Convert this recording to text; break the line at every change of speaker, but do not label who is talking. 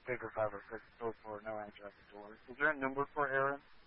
bigger 506 code for no answer at the door. Is there a number for Aaron?